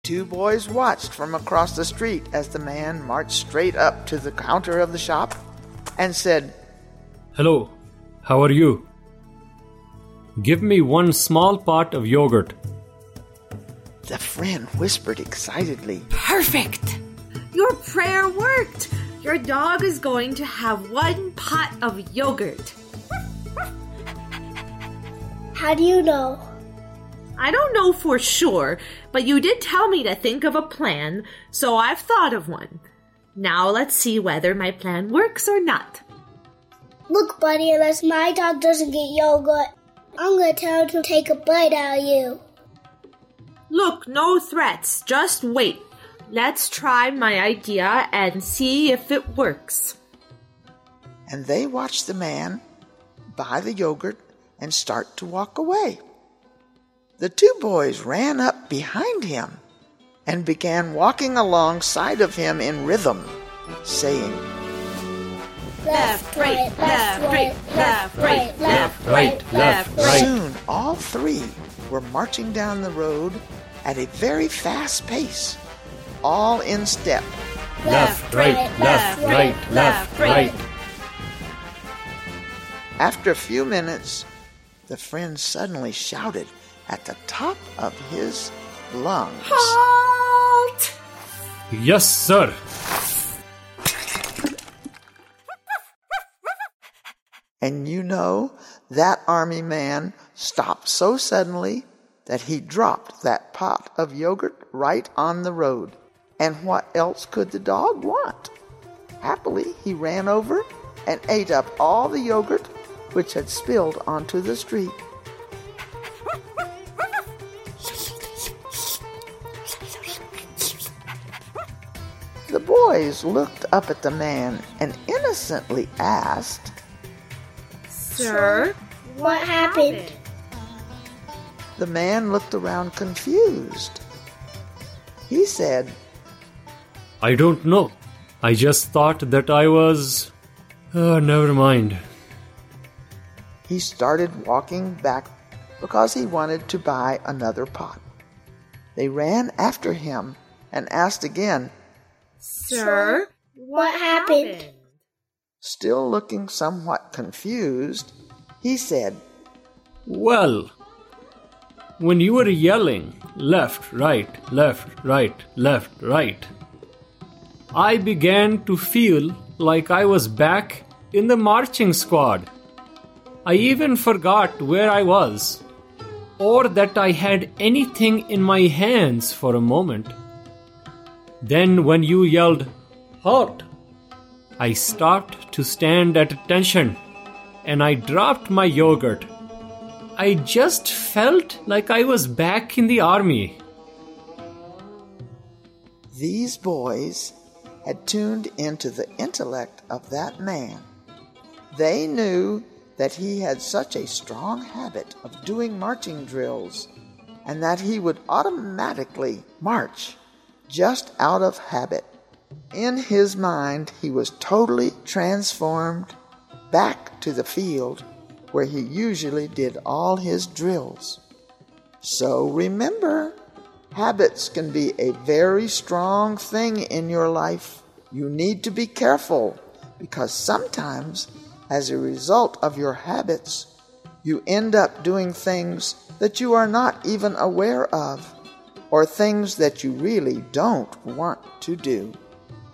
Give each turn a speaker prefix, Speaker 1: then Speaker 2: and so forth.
Speaker 1: two boys watched from across the street as the man marched straight up to the counter of the shop and said,
Speaker 2: "Hello, how are you? Give me one small pot of yogurt."
Speaker 1: The friend whispered excitedly,
Speaker 3: Perfect! Your prayer worked! Your dog is going to have one pot of yogurt.
Speaker 4: How do you know?
Speaker 3: I don't know for sure, but you did tell me to think of a plan, so I've thought of one. Now let's see whether my plan works or not.
Speaker 4: Look, buddy, unless my dog doesn't get yogurt, I'm going to tell him to take a bite out of you.
Speaker 3: Look, no threats. Just wait. Let's try my idea and see if it works.
Speaker 1: and they watched the man buy the yogurt and start to walk away. The two boys ran up behind him and began walking alongside of him in rhythm, saying,
Speaker 4: Left, right, left, right, left, right, left, right, left, right.
Speaker 1: Soon all three were marching down the road at a very fast pace, all in step.
Speaker 4: Left, right, left, right, left, right.
Speaker 1: After a few minutes, the friend suddenly shouted at the top of his lungs,
Speaker 3: Halt!
Speaker 2: Yes, sir.
Speaker 1: And you know, that army man stopped so suddenly that he dropped that pot of yogurt right on the road. And what else could the dog want? Happily, he ran over and ate up all the yogurt which had spilled onto the street. The boys looked up at the man and innocently asked,
Speaker 3: Sir,
Speaker 4: What happened?
Speaker 1: The man looked around confused. He said,
Speaker 2: I don't know. I just thought that I was... never mind.
Speaker 1: He started walking back because he wanted to buy another pot. They ran after him and asked again.
Speaker 3: Sir,
Speaker 4: What happened?
Speaker 1: Still looking somewhat confused, he said,
Speaker 2: Well, when you were yelling left, right, left, right, I began to feel like I was back in the marching squad. I even forgot where I was, or that I had anything in my hands for a moment. Then when you yelled, Halt! I stopped to stand at attention, and I dropped my yogurt. I just felt like I was back in the army.
Speaker 1: These boys had tuned into the intellect of that man. They knew that he had such a strong habit of doing marching drills, and that he would automatically march just out of habit. In his mind, he was totally transformed back to the field where he usually did all his drills. So remember, habits can be a very strong thing in your life. You need to be careful because sometimes, as a result of your habits, you end up doing things that you are not even aware of, or things that you really don't want to do.